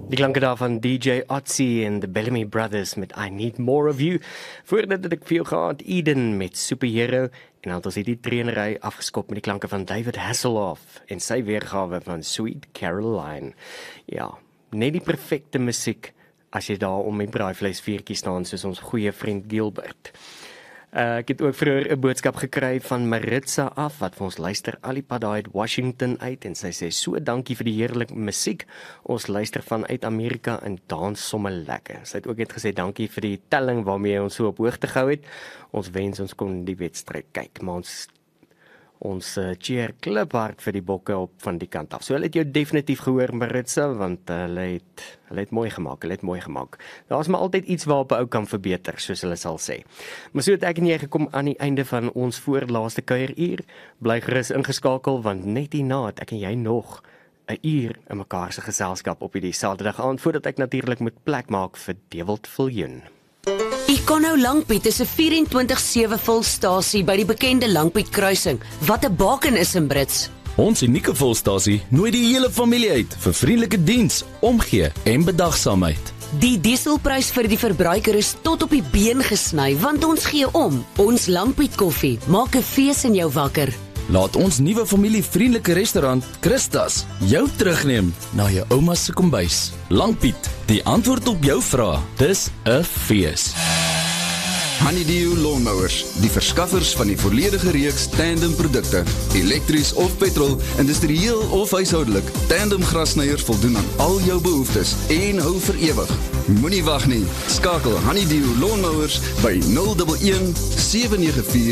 Die klanke daar van DJ Otzi en the Bellamy Brothers met I Need More of You. Voordat ek vir jou gehad, Eden met Superhero. En dan het ons die trainery afgeskop met die klanke van David Hasselhoff en sy weergawe van Sweet Caroline. Ja, net die perfekte musiek as jy daar om die braaivleisvuurtjie staan soos ons goeie vriend Gilbert. Ek het ook vroeër 'n boodskap gekry van Maritza af, wat vir ons luister al die pad daar uit Washington uit, en sy sê, so dankie vir die heerlike musiek, ons luister vanuit Amerika en dans sommer lekker. Sy het ook net gesê, dankie vir die telling waarmee ons so op hoogte gehou het, ons wens ons kon die wedstryd kyk, maar ons cheer kliphard vir die bokke op van die kant af. So hulle het jou definitief gehoor, Maritza, want hulle het mooi gemaak. Daar is maar altyd iets waarop 'n ou kan verbeter, soos hulle sal sê. Maar so het ek en jy gekom aan die einde van ons voorlaaste kuieruur. Bly gerus ingeskakel, want net hierna het ek en jy nog 'n uur in mekaar se geselskap op hierdie Saterdag aand, voordat ek natuurlik moet plek maak vir Dewald Viljoen. Econo Langpiet is 'n 24/7 volstasie by die bekende Langpiet kruising, wat 'n baken is in Brits. Ons unieke volstasie nooi die hele familie uit vir vriendelike diens, omgee en bedagsaamheid. Die dieselprys vir die verbruiker is tot op die been gesny, want ons gee om. Ons Langpiet koffie maak 'n fees in jou wakker. Laat ons nuwe familievriendelike restaurant Christas jou terugneem na jou ouma se kombuis. Langpiet, die antwoord op jou vrae. Dis 'n fees. Honeydew Lawnmowers, die verskaffers van die volledige reeks tandem produkte, elektries of petrol, industrieel of huishoudelik. Tandem grasnyers voldoen aan al jou behoeftes en hou vir ewig. Moenie wag nie. Skakel Honeydew Lawnmowers by 011 794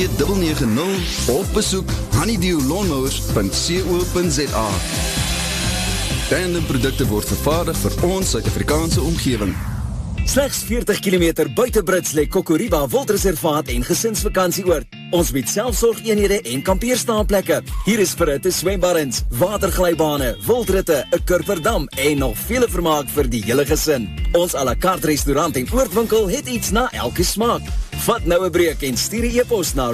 2990 of besoek honeydewlawnmowers.co.za. Tandem produkte word vervaardig vir ons Suid-Afrikaanse omgewing. Slegs 40 km buite Brits lê Kokoriba Wildreservaat en gesinsvakantieoord. Ons bied selfsorgeenhede en kampeerstaanplekke. Hier is verhitte swembaddens, waterglybane, wildritte, 'n kurperdam en nog vele vermaak vir die hele gesin. Ons à la carte restaurant en oordwinkel het iets na elke smaak. Vat nou 'n breek en stuur 'n e-pos na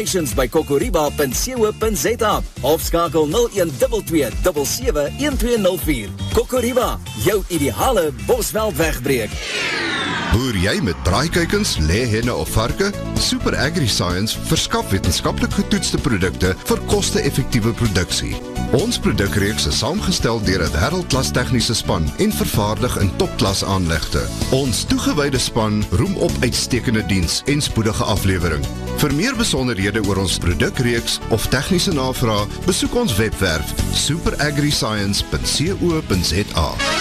reservations@kokoriba.co.za of skakel 0122 77 1204. Kokoriba, jou ideale Bosveldwegbreek. Boer jy met braaikuikens, lêhenne of varke? Super AgriScience verskaf wetenskaplik getoetste produkte vir koste-effektiewe produksie. Ons produkreeks is saamgestel deur 'n wêreldklas tegniese span en vervaardig in topklas aanlegte. Ons toegewyde span roem op uitstekende diens en spoedige aflewering. Vir meer besonderhede oor ons produkreeks of tegniese navrae, besoek ons webwerf superagriscience.co.za.